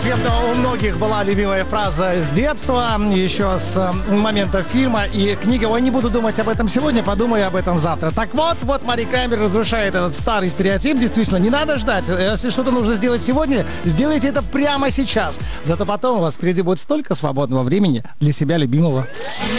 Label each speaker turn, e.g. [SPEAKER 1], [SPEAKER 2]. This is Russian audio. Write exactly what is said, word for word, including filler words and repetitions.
[SPEAKER 1] У многих была любимая фраза с детства, еще с момента фильма и книга. Ой, не буду думать об этом сегодня, подумаю об этом завтра. Так вот, вот Мари Краймбрери разрушает этот старый стереотип. Действительно, не надо ждать. Если что-то нужно сделать сегодня, сделайте это прямо сейчас. Зато потом у вас впереди будет столько свободного времени для себя любимого.